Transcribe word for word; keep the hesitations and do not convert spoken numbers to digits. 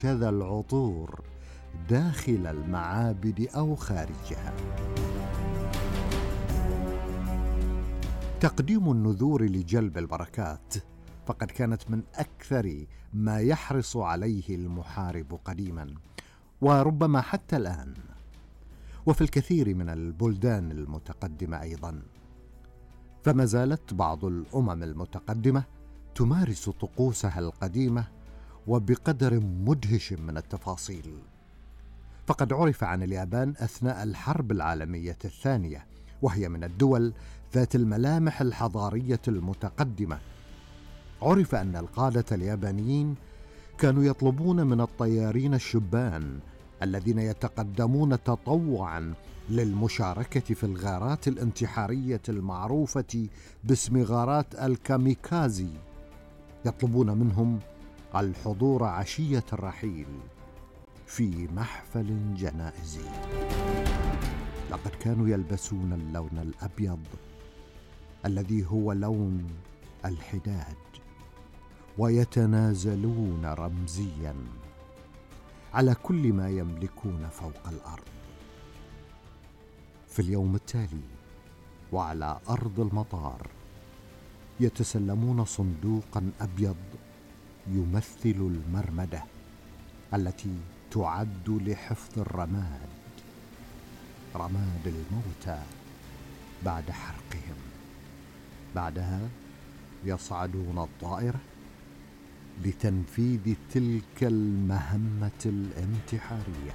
كذا العطور داخل المعابد أو خارجها. تقديم النذور لجلب البركات فقد كانت من أكثر ما يحرص عليه المحارب قديما، وربما حتى الآن، وفي الكثير من البلدان المتقدمة أيضا. فما زالت بعض الأمم المتقدمة تمارس طقوسها القديمة وبقدر مدهش من التفاصيل. فقد عرف عن اليابان أثناء الحرب العالمية الثانية، وهي من الدول ذات الملامح الحضارية المتقدمة. عرف أن القادة اليابانيين كانوا يطلبون من الطيارين الشبان الذين يتقدمون تطوعا للمشاركة في الغارات الانتحارية المعروفة باسم غارات الكاميكازي، يطلبون منهم الحضور عشية الرحيل في محفل جنائزي. لقد كانوا يلبسون اللون الأبيض الذي هو لون الحداد، ويتنازلون رمزيا على كل ما يملكون فوق الأرض. في اليوم التالي وعلى أرض المطار يتسلمون صندوقا أبيض يمثل المرمدة التي تعد لحفظ الرماد، رماد الموتى بعد حرقهم. بعدها يصعدون الطائرة لتنفيذ تلك المهمة الانتحارية.